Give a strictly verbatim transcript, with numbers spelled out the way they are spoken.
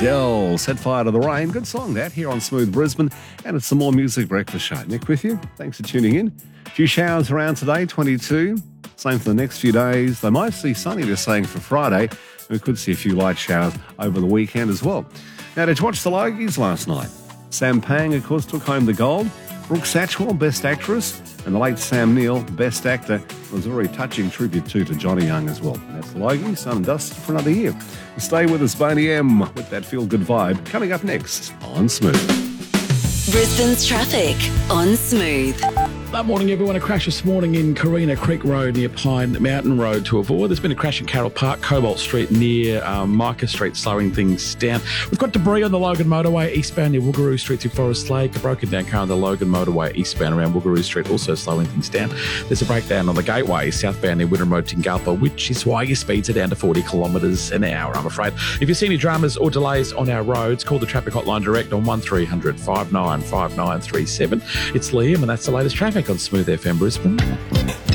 Adele, Set Fire to the Rain. Good song that here on Smooth Brisbane. And it's the More Music Breakfast Show. Nick with you. Thanks for tuning in. A few showers around today, twenty-two. Same for the next few days. They might see sunny, they're saying, for Friday. And we could see a few light showers over the weekend as well. Now, did you watch the Logies last night? Sam Pang, of course, took home the gold. Brooke Satchwell, Best Actress, and the late Sam Neill, Best Actor. It was a very touching tribute too to Johnny Young as well. And that's the Logie, Sun and Dust for another year. Stay with us, Boney M, with that feel-good vibe. Coming up next on Smooth. Brisbane's traffic on Smooth. Good morning, everyone. A crash this morning in Carina Creek Road near Pine Mountain Road to avoid. There's been a crash in Carroll Park, Cobalt Street near um, Micah Street, slowing things down. We've got debris on the Logan Motorway eastbound near Woogaroo Street to Forest Lake. A broken down car on the Logan Motorway eastbound around Woogaroo Street, also slowing things down. There's a breakdown on the Gateway southbound near Wynnum Road, Tingalpa, which is why your speeds are down to forty kilometres an hour, I'm afraid. If you see any dramas or delays on our roads, call the traffic hotline direct on one three hundred five nine five nine three seven. It's Liam, and that's the latest traffic on Smooth F M Brisbane.